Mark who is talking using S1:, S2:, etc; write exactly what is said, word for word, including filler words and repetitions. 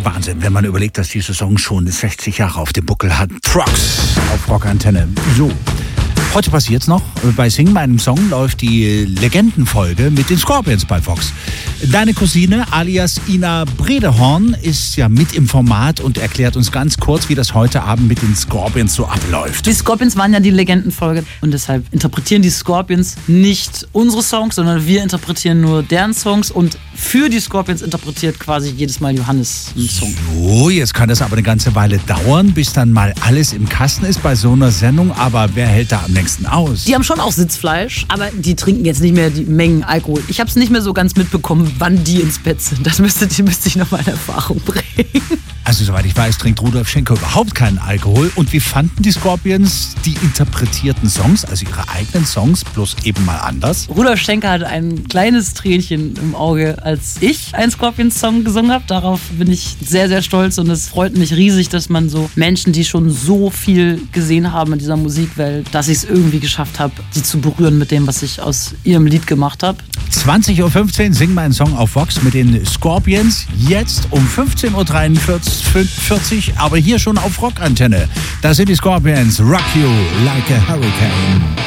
S1: Wahnsinn, wenn man überlegt, dass diese Song schon sechzig Jahre auf dem Buckel hat. Trucks auf Rockantenne. So. Heute passiert's noch. Bei Sing meinem Song läuft die Legendenfolge mit den Scorpions bei Vox. Deine Cousine alias Ina Bredehorn ist ja mit im Format und erklärt uns ganz kurz, wie das heute Abend mit den Scorpions so abläuft.
S2: Die Scorpions waren ja die Legendenfolge und deshalb interpretieren die Scorpions nicht unsere Songs, sondern wir interpretieren nur deren Songs und für die Scorpions interpretiert quasi jedes Mal Johannes einen Song.
S1: So, jetzt kann das aber eine ganze Weile dauern, bis dann mal alles im Kasten ist bei so einer Sendung. Aber wer hält da am längsten aus?
S2: Die haben schon auch Sitzfleisch, aber die trinken jetzt nicht mehr die Mengen Alkohol. Ich habe es nicht mehr so ganz mitbekommen, wann die ins Bett sind. Das müsste, müsste ich noch mal in Erfahrung bringen.
S1: Also soweit ich weiß, trinkt Rudolf Schenker überhaupt keinen Alkohol. Und wie fanden die Scorpions die interpretierten Songs, also ihre eigenen Songs, bloß eben mal anders?
S2: Rudolf Schenker hatte ein kleines Tränchen im Auge, als ich einen Scorpions-Song gesungen habe. Darauf bin ich sehr, sehr stolz und es freut mich riesig, dass man so Menschen, die schon so viel gesehen haben in dieser Musikwelt, dass ich es irgendwie geschafft habe, sie zu berühren mit dem, was ich aus ihrem Lied gemacht habe.
S1: zwanzig Uhr fünfzehn, Sing meinen Song auf Vox mit den Scorpions. Jetzt um fünfzehn Uhr dreiundvierzig, aber hier schon auf Rockantenne. Da sind die Scorpions. Rock you like a hurricane.